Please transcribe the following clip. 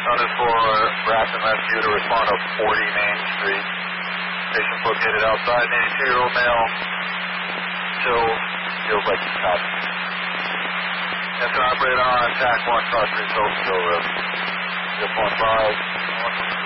Under for Braxton Rescue to respond to 40 Main Street. Patient located outside, 82-year-old male. Still feels like he's stopped. That's an operator on TAC 1, cross 3, still risk. 0.5.